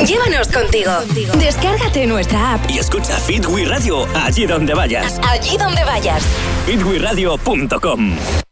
Llévanos contigo. Descárgate nuestra app y escucha Fit We Radio allí donde vayas. Allí donde vayas. fitwiradio.com